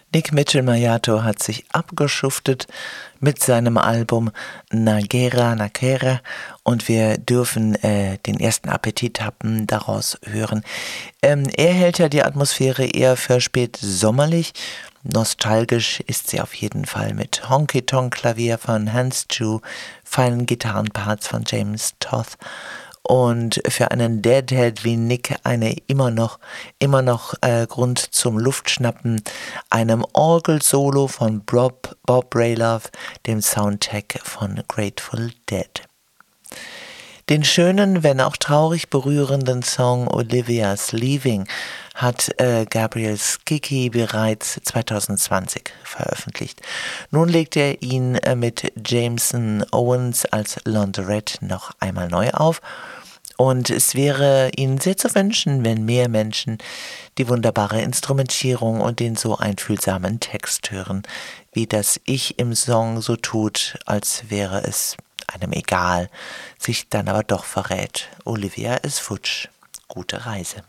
Nick Mitchell-Mayato hat sich abgeschuftet mit seinem Album Nagera Nakera und wir dürfen den ersten Appetithappen daraus hören. Er hält ja die Atmosphäre eher für spät sommerlich. Nostalgisch ist sie auf jeden Fall mit Honky-Tonk-Klavier von Hans Chu, feinen Gitarrenparts von James Toth und für einen Deadhead wie Nick eine immer noch Grund zum Luftschnappen, einem Orgel-Solo von Bob Braylove, dem Soundtrack von Grateful Dead. Den schönen, wenn auch traurig berührenden Song Olivia's Leaving hat Gabriel Skicki bereits 2020 veröffentlicht. Nun legt er ihn mit Jameson Owens als Laundrette noch einmal neu auf. Und es wäre Ihnen sehr zu wünschen, wenn mehr Menschen die wunderbare Instrumentierung und den so einfühlsamen Text hören, wie das Ich im Song so tut, als wäre es einem egal, sich dann aber doch verrät. Olivia ist futsch. Gute Reise.